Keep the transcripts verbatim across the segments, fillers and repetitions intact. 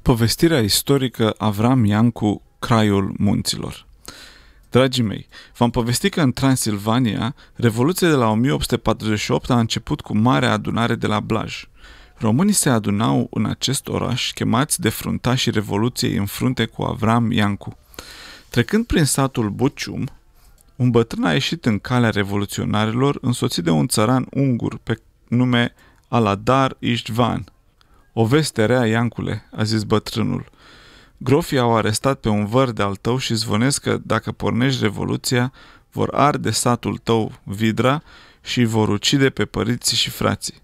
Povestirea istorică Avram Iancu, Craiul Munților. Dragii mei, v-am povestit că în Transilvania, Revoluția de la o mie opt sute patruzeci și opt a început cu Marea Adunare de la Blaj. Românii se adunau în acest oraș, chemați de fruntașii Revoluției în frunte cu Avram Iancu. Trecând prin satul Bucium, un bătrân a ieșit în calea revoluționarilor, însoțit de un țăran ungur pe nume Aladar Istvan. "O veste rea, Iancule," a zis bătrânul. "Grofii au arestat pe un văr de-al tău și zvonesc că, dacă pornești revoluția, vor arde satul tău, Vidra, și vor ucide pe părinții și frații."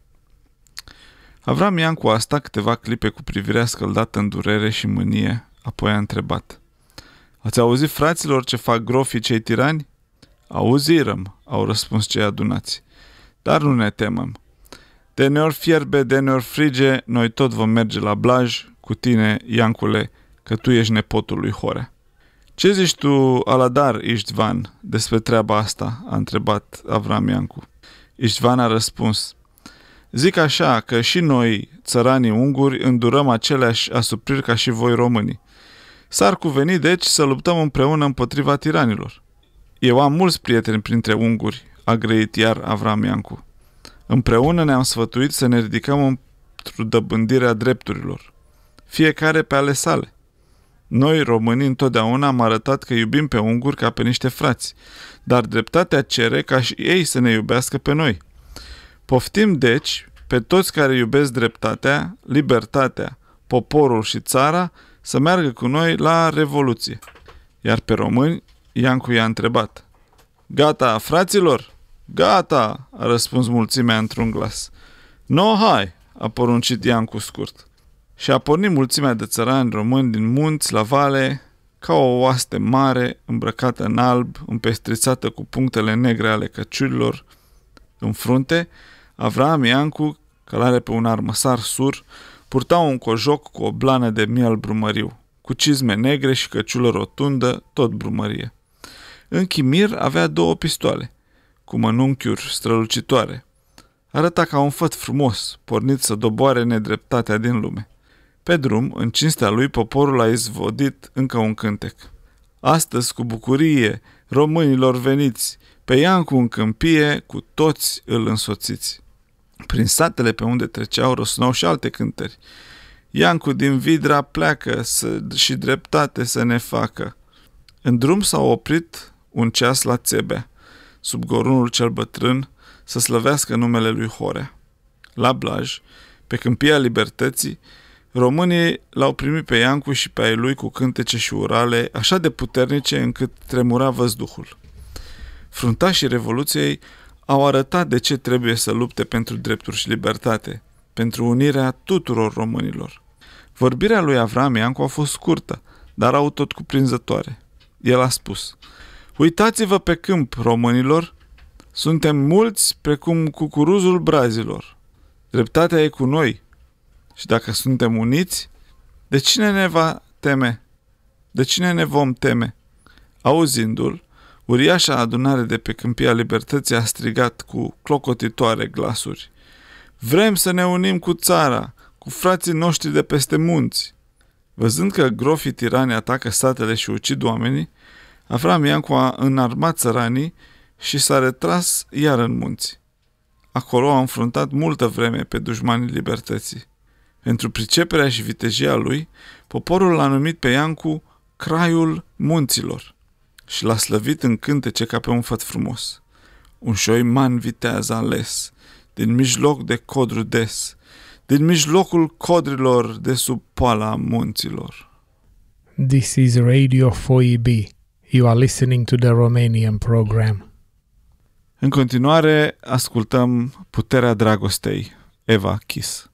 Avram Iancu a stat câteva clipe cu privirea scăldată în durere și mânie, apoi a întrebat: "Ați auzit, fraților, ce fac grofii cei tirani?" "Auzirăm," au răspuns cei adunați. "Dar nu ne temem. De neori fierbe, de neori frige, noi tot vom merge la Blaj cu tine, Iancule, că tu ești nepotul lui Horea." "Ce zici tu, Aladar Istvan, despre treaba asta?" a întrebat Avram Iancu. Istvan a răspuns: "Zic așa, că și noi, țăranii unguri, îndurăm aceleași asupriri ca și voi românii. S-ar cuveni, deci, să luptăm împreună împotriva tiranilor." "Eu am mulți prieteni printre unguri," a grăit iar Avram Iancu. "Împreună ne-am sfătuit să ne ridicăm într-o dobândirea drepturilor, fiecare pe ale sale. Noi, românii, întotdeauna am arătat că iubim pe unguri ca pe niște frați, dar dreptatea cere ca și ei să ne iubească pe noi. Poftim, deci, pe toți care iubesc dreptatea, libertatea, poporul și țara să meargă cu noi la Revoluție." Iar pe români, Iancu i-a întrebat: "Gata, fraților?" "Gata," a răspuns mulțimea într-un glas. "No, hai," a poruncit Iancu scurt. Și a pornit mulțimea de țărani români din munți la vale, ca o oaste mare, îmbrăcată în alb, împestrițată cu punctele negre ale căciulilor. În frunte, Avram Iancu, călare pe un armăsar sur, purta un cojoc cu o blană de miel brumăriu, cu cizme negre și căciulă rotundă, tot brumărie. În chimir avea două pistoale, cu mănunchiuri strălucitoare. Arăta ca un făt frumos, pornit să doboare nedreptatea din lume. Pe drum, în cinstea lui, poporul a izvodit încă un cântec: "Astăzi, cu bucurie, românilor veniți, pe Iancu în câmpie, cu toți îl însoțiți." Prin satele pe unde treceau răsunau și alte cântări: "Iancu din Vidra pleacă să, și dreptate să ne facă." În drum s-au oprit un ceas la Țebea, sub gorunul cel bătrân, să slăvească numele lui Horea. La Blaj, pe câmpia Libertății, românii l-au primit pe Iancu și pe ai lui cu cântece și urale așa de puternice încât tremura văzduhul. Fruntașii Revoluției au arătat de ce trebuie să lupte pentru drepturi și libertate, pentru unirea tuturor românilor. Vorbirea lui Avram Iancu a fost scurtă, dar autotcuprinzătoare. El a spus: "Uitați-vă pe câmp, românilor, suntem mulți precum cucuruzul brazilor. Dreptatea e cu noi și dacă suntem uniți, de cine ne va teme? De cine ne vom teme?" Auzindu-l, uriașa adunare de pe câmpia Libertății a strigat cu clocotitoare glasuri: "Vrem să ne unim cu țara, cu frații noștri de peste munți." Văzând că grofii tirani atacă satele și ucid oamenii, Avram Iancu a înarmat țăranii și s-a retras iar în munți. Acolo a înfruntat multă vreme pe dușmanii libertății. Pentru priceperea și vitejia lui, poporul l-a numit pe Iancu Craiul Munților și l-a slăvit în cântece ca pe un făt frumos. Un șoiman viteaz ales, din mijloc de codru des, din mijlocul codrilor de sub poala munților. This is Radio four E B. You are listening to the Romanian program. În continuare, ascultăm Puterea dragostei, Eva Kiss.